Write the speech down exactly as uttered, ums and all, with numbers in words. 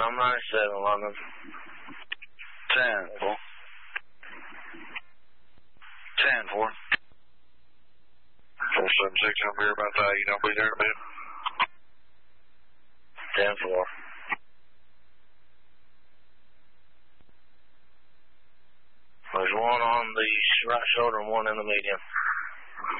I'm ninety-seven, London. ten four. ten four. four seven six, I'm here about that. You don't be there in a bit. ten four. There's one on the right shoulder and one in the median.